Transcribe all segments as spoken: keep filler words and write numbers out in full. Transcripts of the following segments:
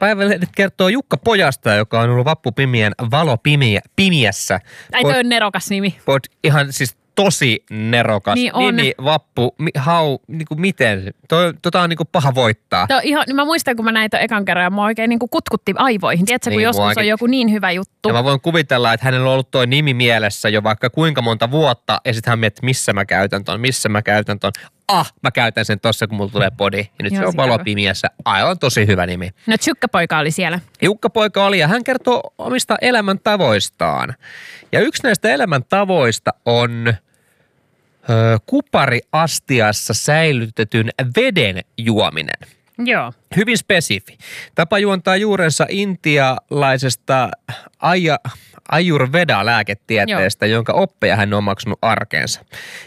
Päivälehdet kertoo Jukka Pojasta, joka on ollut vappupimien valo pimiä, pimiässä. Ai toi on nerokas nimi. Pod, ihan siis tosi nerokas niin on. nimi, vappu, mi, hau, niinku miten? Toi, tota on niinku paha voittaa. Toi ihan, mä muistan, kun mä näin ton ekan kerran ja mua oikein niinku kutkutti aivoihin. Tiedätkö, kun niin, joskus oikein on joku niin hyvä juttu. Ja mä voin kuvitella, että hänellä on ollut toi nimi mielessä jo vaikka kuinka monta vuotta ja sitten hän miettii, missä mä käytän ton, missä mä käytän ton. Ah, mä käytän sen tossa, kun mulla tulee podi. Ja nyt Joo, se on valopimiässä. Aivan tosi hyvä nimi. No Jukka-poika oli siellä. Jukka-poika oli ja hän kertoo omista elämäntavoistaan. Ja yksi näistä elämäntavoista on ö, kupariastiassa säilytetyn veden juominen. Joo. Hyvin spesifi. Tapa juontaa juurensa intialaisesta aja, Ayurveda-lääketieteestä, Joo. jonka oppeja hän on omaksunut arkeensa.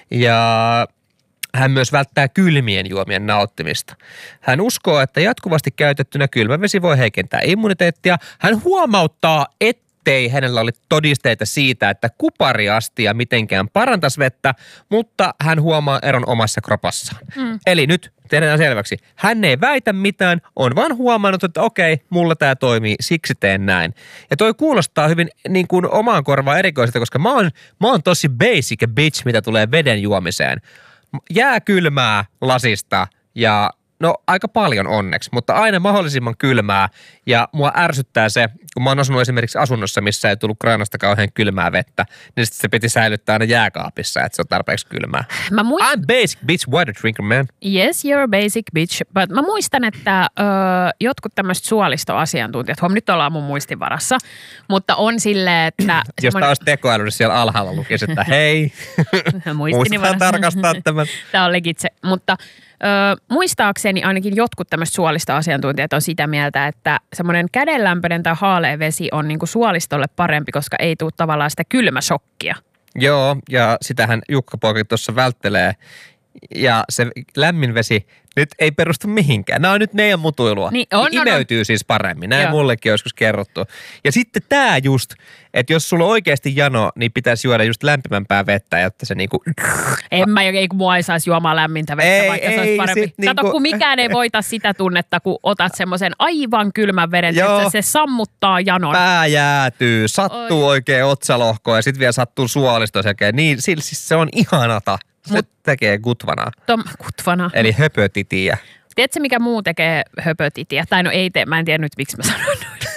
Ja hän myös välttää kylmien juomien nauttimista. Hän uskoo, että jatkuvasti käytettynä kylmä vesi voi heikentää immuniteettia. Hän huomauttaa, ettei hänellä ole todisteita siitä, että kupariastia mitenkään parantaisi vettä, mutta hän huomaa eron omassa kropassaan. Mm. Eli nyt tehdään selväksi. Hän ei väitä mitään, on vaan huomannut, että okei, mulla tämä toimii, siksi teen näin. Ja toi kuulostaa hyvin niin kuin omaan korvaan erikoiselta, koska mä oon, mä oon tosi basic bitch, mitä tulee veden juomiseen. Jää kylmää lasista ja no aika paljon onneksi, mutta aina mahdollisimman kylmää ja mua ärsyttää se, kun mä oon asunut esimerkiksi asunnossa, missä ei tullut kraanasta kauhean kylmää vettä, niin sitten se piti säilyttää aina jääkaapissa, että se on tarpeeksi kylmää. Mä muist... I'm basic bitch water drinker, man. Yes, you're a basic bitch, but mä muistan, että ö, jotkut tämmöiset suolistoasiantuntijat, huom, nyt ollaan mun muistin varassa, mutta on silleen, että... Jos tää olisi tekoäly, niin siellä alhaalla lukisi, että hei, muistetaan tarkastaa tämän. Tää on legit se, mutta... Öö, muistaakseni ainakin jotkut tämmöiset suolistoasiantuntijat on sitä mieltä, että semmoinen kädenlämpöinen tai haalea vesi on niinku suolistolle parempi, koska ei tule tavallaan sitä kylmäshokkia. Joo, ja sitähän Jukka-poika tuossa välttelee. Ja se lämmin vesi nyt ei perustu mihinkään. Nämä on nyt meidän mutuilua. Niin on, ne imeytyy on, on. siis paremmin. Näin mullekin on joskus kerrottu. Ja sitten tämä just, että jos sulla on oikeasti jano, niin pitäisi juoda just lämpimämpää vettä, jotta se niinku... En mä, ei kun mua ei saisi juomaan lämmintä vettä, ei, vaikka ei, se olisi parempi. Sit, Kato, niinku... kun mikään ei voita sitä tunnetta, kun otat semmoisen aivan kylmän veden, että se sammuttaa janon. Pää jäätyy, sattuu Oi. oikein otsalohkoon ja sitten vielä sattuu suolisto selkeä. Niin, siis se on ihanata. Se Mut, tekee gutvana. Tom, gutvana. Eli höpötitiä. Tiedätkö, mikä muu tekee höpötitiä? Tai no ei tee, mä en tiedä nyt, miksi mä sanoin noin.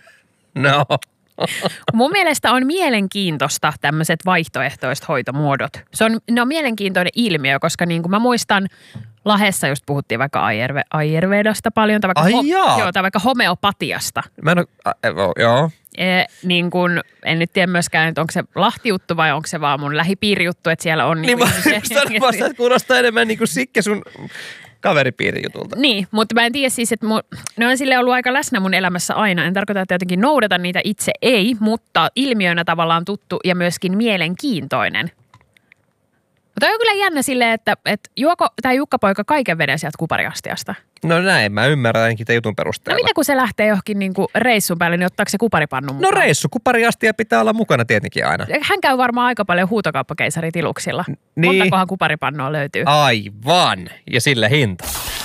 No. Mun mielestä on mielenkiintoista tämmöiset vaihtoehtoiset hoitomuodot. Se on, ne on mielenkiintoinen ilmiö, koska niin kuin mä muistan, Lahdessa just puhuttiin vaikka Ayurve, Ayurvedasta paljon, tai vaikka, Ai ho, joo, tai vaikka homeopatiasta. Mä en ole, äh, joo. E, niin kun, en nyt tiedä myöskään, että onko se Lahti-juttu vai onko se vaan mun lähipiirijuttu, että siellä on... Niin, niin mä sanon vasta, että kuulostaa enemmän niin kuin Sikke sun kaveripiirijutulta. Niin, mutta mä en tiedä siis, että mun, ne on sille ollut aika läsnä mun elämässä aina. En tarkoita, että jotenkin noudatan niitä itse, ei, mutta ilmiönä tavallaan tuttu ja myöskin mielenkiintoinen. Mutta on kyllä jännä silleen, että, että juoko tämä Jukka-poika kaiken veden sieltä kupariastiasta? No näin, mä ymmärrän ainakin tämän jutun perusteella. No mitä kun se lähtee johonkin niinku reissun päälle, niin ottaako se kuparipannu mukaan? No reissu, kupariastia pitää olla mukana tietenkin aina. Hän käy varmaan aika paljon huutokauppakeisaritiluksilla. Niin. Montakohan kuparipannua löytyy? Aivan, ja sille hinta.